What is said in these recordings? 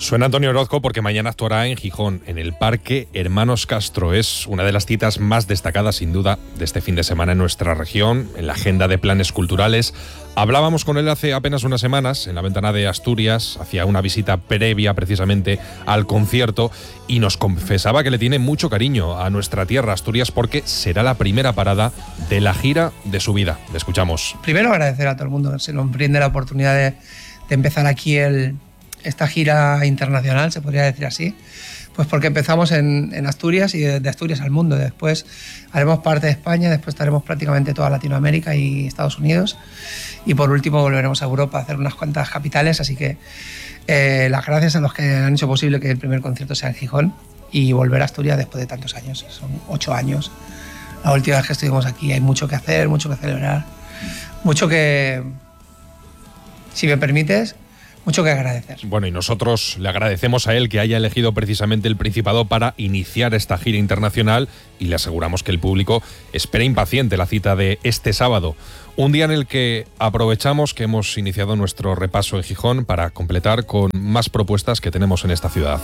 Suena Antonio Orozco porque mañana actuará en Gijón, en el Parque Hermanos Castro. Es una de las citas más destacadas, sin duda, de este fin de semana en nuestra región, en la agenda de planes culturales. Hablábamos con él hace apenas unas semanas, en la Ventana de Asturias, hacía una visita previa precisamente al concierto, y nos confesaba que le tiene mucho cariño a nuestra tierra, Asturias, porque será la primera parada de la gira de su vida. Le escuchamos. Primero agradecer a todo el mundo que se nos brinde la oportunidad de empezar aquí esta gira internacional, se podría decir así, pues porque empezamos en Asturias y de Asturias al mundo. Después haremos parte de España, después estaremos prácticamente toda Latinoamérica y Estados Unidos, y por último volveremos a Europa a hacer unas cuantas capitales, así que las gracias a los que han hecho posible que el primer concierto sea en Gijón y volver a Asturias después de tantos años. Son 8 años. La última vez que estuvimos aquí hay mucho que hacer, mucho que celebrar, mucho que, si me permites, mucho que agradecer. Bueno, y nosotros le agradecemos a él que haya elegido precisamente el Principado para iniciar esta gira internacional, y le aseguramos que el público espera impaciente la cita de este sábado. Un día en el que aprovechamos que hemos iniciado nuestro repaso en Gijón para completar con más propuestas que tenemos en esta ciudad.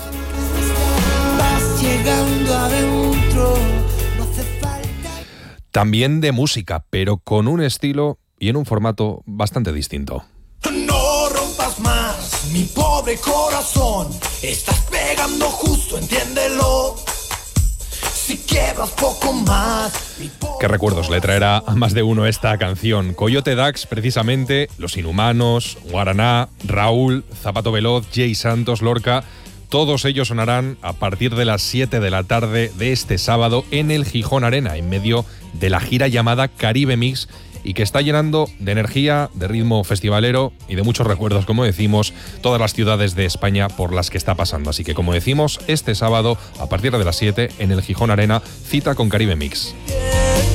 También de música, pero con un estilo y en un formato bastante distinto. No rompas más, mi pobre corazón. Estás pegando justo, entiéndelo. Si quiebras poco más. ¿Qué recuerdos le traerá a más de uno esta canción? Coyote Dax, precisamente, Los Inhumanos, Guaraná, Raúl, Zapato Veloz, Jay Santos, Lorca. Todos ellos sonarán a partir de las 7 de la tarde de este sábado en el Gijón Arena, en medio de la gira llamada Caribe Mix, y que está llenando de energía, de ritmo festivalero y de muchos recuerdos, como decimos, todas las ciudades de España por las que está pasando. Así que, como decimos, este sábado, a partir de las 7, en el Gijón Arena, cita con Caribe Mix.